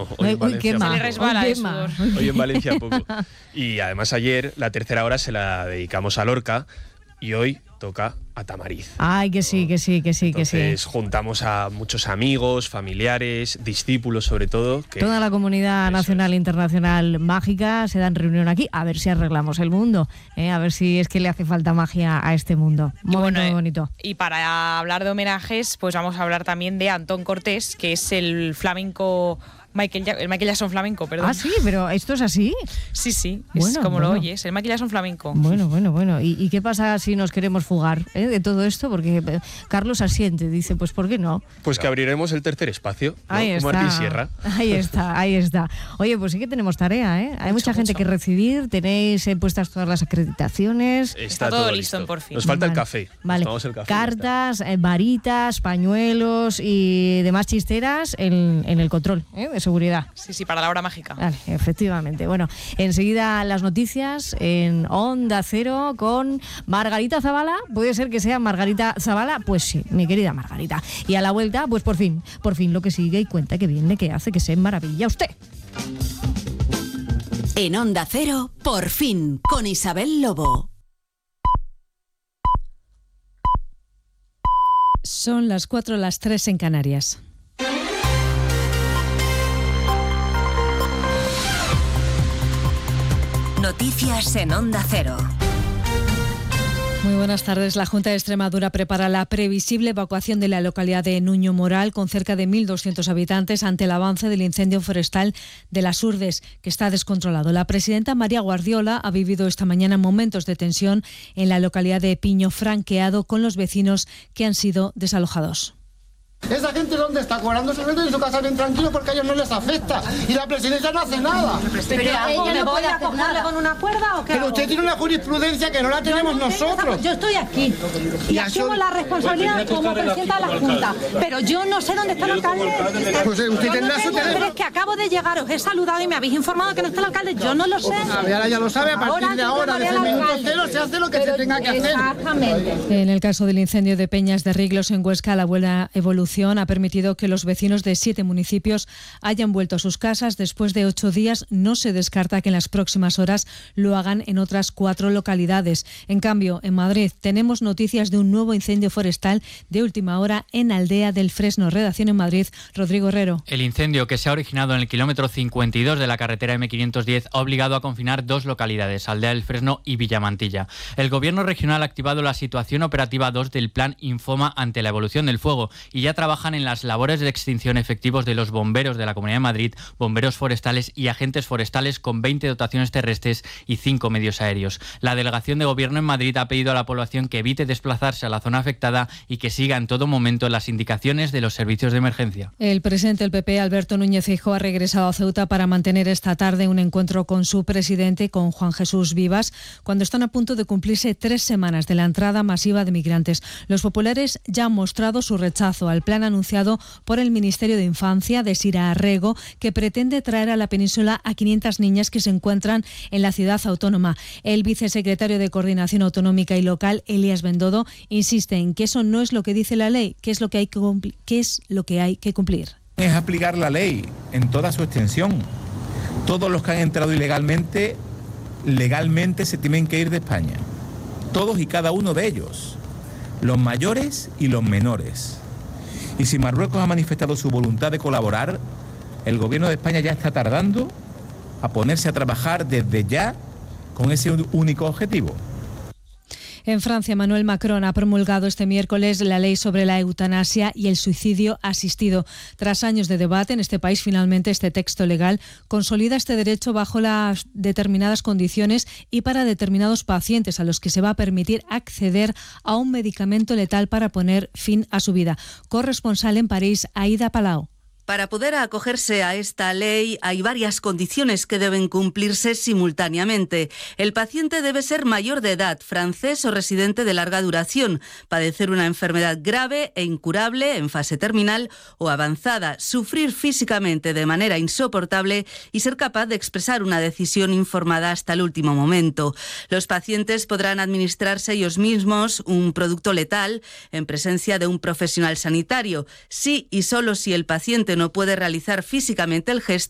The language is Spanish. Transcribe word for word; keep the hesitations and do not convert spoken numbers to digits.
no, hoy en Valencia Se le resbala el sudor. Hoy en Valencia poco. Y además ayer la tercera hora se la dedicamos a Lorca y hoy toca a Tamariz. Ay, que sí, que sí, que sí, Entonces, que sí. juntamos a muchos amigos, familiares, discípulos sobre todo. Que Toda la comunidad Eso nacional es. e internacional mágica se da en reunión aquí, a ver si arreglamos el mundo, ¿eh? A ver si es que le hace falta magia a este mundo. Muy Y bueno, bonito, muy eh, bonito. Y para hablar de homenajes, pues vamos a hablar también de Antón Cortés, que es el flamenco... Michael, Ja- el Michael Jackson flamenco, perdón. Ah, sí, pero ¿esto es así? Sí, sí, Bueno, es como bueno. lo oyes, el Michael Jackson flamenco. Bueno, bueno, bueno. ¿Y, y qué pasa si nos queremos fugar eh, de todo esto? Porque eh, Carlos asiente, dice, pues ¿por qué no? Pues que abriremos el tercer espacio, ¿no? Ahí Como está. Martín Sierra. Ahí está, ahí está. Oye, pues sí que tenemos tarea, ¿eh? Hay Mucho, mucha gente mucho. que recibir, tenéis eh, puestas todas las acreditaciones. Está todo listo en Por Fin. Nos falta Vale, el café. Nos Vale, tomamos el café y ya está. cartas, eh, varitas, pañuelos y demás chisteras en, en el control ¿eh? de seguridad. Sí, sí, para la hora mágica. Vale, efectivamente. Bueno, enseguida las noticias en Onda Cero con Margarita Zavala. ¿Puede ser que sea Margarita Zavala? Pues sí, mi querida Margarita. Y a la vuelta, pues por fin, por fin lo que sigue y cuenta que viene, que hace, que se maravilla usted. En Onda Cero, Por Fin, con Isabel Lobo. Son las cuatro, las tres en Canarias. Noticias en Onda Cero. Muy buenas tardes. La Junta de Extremadura prepara la previsible evacuación de la localidad de Nuño Moral, con cerca de mil doscientos habitantes, ante el avance del incendio forestal de las Urdes, que está descontrolado. La presidenta María Guardiola ha vivido esta mañana momentos de tensión en la localidad de Piño Franqueado con los vecinos que han sido desalojados. ¿Esa gente dónde está? Cobrando su renta en su casa bien tranquilo porque a ellos no les afecta. Y la presidencia no hace nada. Pero ella no puede acogerle con una cuerda o qué. Pero usted tiene una jurisprudencia que no la tenemos nosotros. Yo estoy aquí y asumo la responsabilidad como presidenta de la Junta. Pero yo no sé dónde está el alcalde. Pues usted tendrá su Pero teléfono. es que acabo de llegar, os he saludado y me habéis informado que no está el alcalde. Yo no lo sé. A ver, ahora ya lo sabe, a partir de ahora, desde el minuto cero, se hace lo que se tenga que hacer. Exactamente. En el caso del incendio de Peñas de Riglos en Huesca, la buena evolución ha permitido que los vecinos de siete municipios hayan vuelto a sus casas después de ocho días. No se descarta que en las próximas horas lo hagan en otras cuatro localidades. En cambio, en Madrid tenemos noticias de un nuevo incendio forestal de última hora en Aldea del Fresno. Redacción en Madrid, Rodrigo Herrero. El incendio, que se ha originado en el kilómetro cincuenta y dos de la carretera eme quinientos diez, ha obligado a confinar dos localidades, Aldea del Fresno y Villamantilla. El Gobierno regional ha activado la situación operativa dos del Plan Infoma ante la evolución del fuego y ya trabajan en las labores de extinción efectivos de los bomberos de la Comunidad de Madrid, bomberos forestales y agentes forestales, con veinte dotaciones terrestres y cinco medios aéreos. La delegación de Gobierno en Madrid ha pedido a la población que evite desplazarse a la zona afectada y que siga en todo momento las indicaciones de los servicios de emergencia. El presidente del P P, Alberto Núñez Feijóo, ha regresado a Ceuta para mantener esta tarde un encuentro con su presidente, con Juan Jesús Vivas, cuando están a punto de cumplirse tres semanas de la entrada masiva de migrantes. Los populares ya han mostrado su rechazo al plan anunciado por el Ministerio de Infancia de Sira Arrego, que pretende traer a la península a quinientas niñas que se encuentran en la ciudad autónoma. El vicesecretario de Coordinación Autonómica y Local, Elías Bendodo, insiste en que eso no es lo que dice la ley, que es lo que hay que cumplir, que es lo que hay que cumplir. Es aplicar la ley en toda su extensión. Todos los que han entrado ilegalmente, legalmente se tienen que ir de España. Todos y cada uno de ellos. Los mayores y los menores. Y si Marruecos ha manifestado su voluntad de colaborar, el Gobierno de España ya está tardando a ponerse a trabajar desde ya con ese único objetivo. En Francia, Emmanuel Macron ha promulgado este miércoles la ley sobre la eutanasia y el suicidio asistido. Tras años de debate en este país, finalmente este texto legal consolida este derecho bajo las determinadas condiciones y para determinados pacientes a los que se va a permitir acceder a un medicamento letal para poner fin a su vida. Corresponsal en París, Aida Palau. Para poder acogerse a esta ley hay varias condiciones que deben cumplirse simultáneamente. El paciente debe ser mayor de edad, francés o residente de larga duración, padecer una enfermedad grave e incurable en fase terminal o avanzada, sufrir físicamente de manera insoportable y ser capaz de expresar una decisión informada hasta el último momento. Los pacientes podrán administrarse ellos mismos un producto letal en presencia de un profesional sanitario, si y solo si el paciente no puede realizar físicamente el gesto